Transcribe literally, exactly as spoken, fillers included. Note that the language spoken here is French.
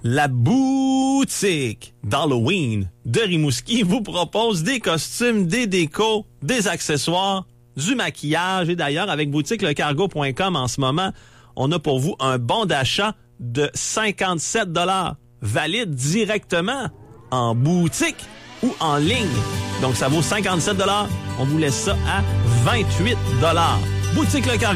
La boutique d'Halloween de Rimouski vous propose des costumes, des décos, des accessoires, du maquillage. Et d'ailleurs, avec boutique le cargo point com en ce moment, on a pour vous un bon d'achat de cinquante-sept dollars, valide directement en boutique ou en ligne. Donc, ça vaut cinquante-sept dollars. On vous laisse ça à vingt-huit dollars. Boutique Le Cargo.